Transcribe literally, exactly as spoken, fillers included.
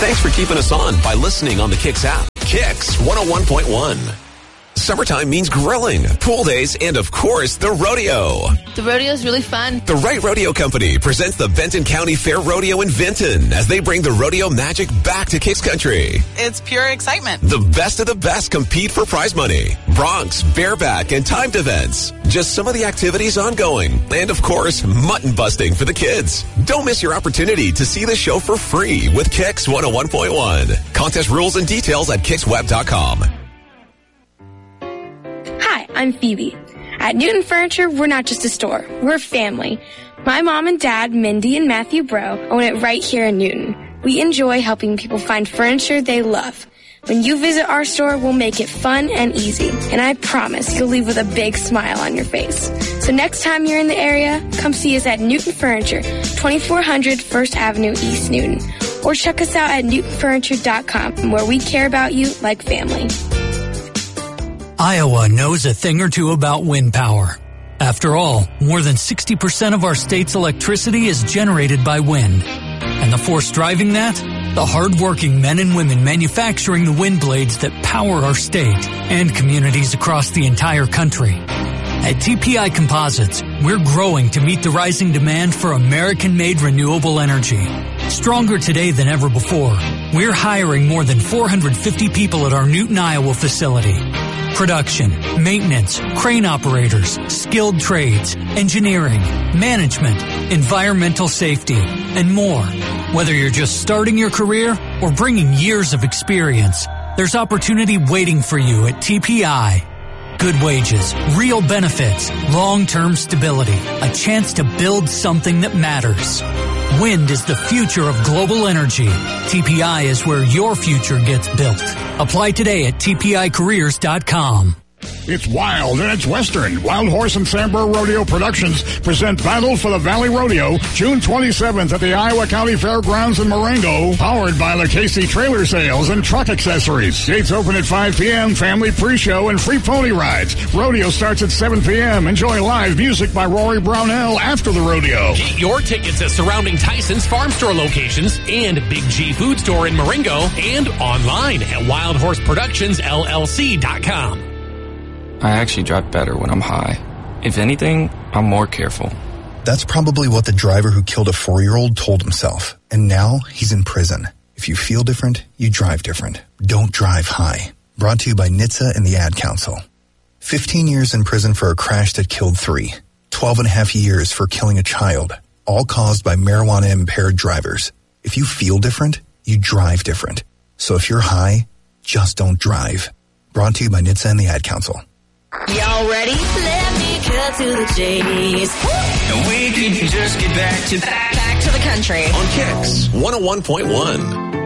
Thanks for keeping us on by listening on the Kicks app. Kicks one oh one point one. Summertime means grilling, pool days, and of course, the rodeo. The rodeo is really fun. The Wright Rodeo Company presents the Benton County Fair Rodeo in Vinton as they bring the rodeo magic back to Kicks Country. It's pure excitement. The best of the best compete for prize money. Broncs, bareback, and timed events. Just some of the activities ongoing. And of course, mutton busting for the kids. Don't miss your opportunity to see the show for free with Kicks one oh one point one. Contest rules and details at kicks web dot com. Hi, I'm Phoebe. At Newton Furniture, we're not just a store. We're a family. My mom and dad, Mindy and Matthew Bro, own it right here in Newton. We enjoy helping people find furniture they love. When you visit our store, we'll make it fun and easy. And I promise you'll leave with a big smile on your face. So next time you're in the area, come see us at Newton Furniture, twenty-four hundred First Avenue East Newton. Or check us out at newton furniture dot com, where we care about you like family. Iowa knows a thing or two about wind power. After all, more than sixty percent of our state's electricity is generated by wind. And the force driving that? The hard-working men and women manufacturing the wind blades that power our state and communities across the entire country. At T P I Composites, we're growing to meet the rising demand for American-made renewable energy. Stronger today than ever before, we're hiring more than four hundred fifty people at our Newton, Iowa facility. Production, maintenance, crane operators, skilled trades, engineering, management, environmental safety, and more. Whether you're just starting your career or bringing years of experience, there's opportunity waiting for you at T P I. Good wages, real benefits, long-term stability, a chance to build something that matters. Wind is the future of global energy. T P I is where your future gets built. Apply today at T P I careers dot com. It's wild and it's Western. Wild Horse and Sambur Rodeo Productions present Battle for the Valley Rodeo, June twenty-seventh at the Iowa County Fairgrounds in Marengo, powered by Lucchese Trailer Sales and Truck Accessories. Gates open at five p.m., family pre-show and free pony rides. Rodeo starts at seven p.m. Enjoy live music by Rory Brownell after the rodeo. Get your tickets at surrounding Tyson's Farm Store locations and Big G Food Store in Marengo and online at wild horse productions L L C dot com. I actually drive better when I'm high. If anything, I'm more careful. That's probably what the driver who killed a four-year-old told himself. And now he's in prison. If you feel different, you drive different. Don't drive high. Brought to you by N H T S A and the Ad Council. fifteen years in prison for a crash that killed three. twelve and a half years for killing a child. All caused by marijuana-impaired drivers. If you feel different, you drive different. So if you're high, just don't drive. Brought to you by N H T S A and the Ad Council. Y'all ready? Let me cut to the chase. And we can just get back to back, back to the country on Kicks one oh one point one.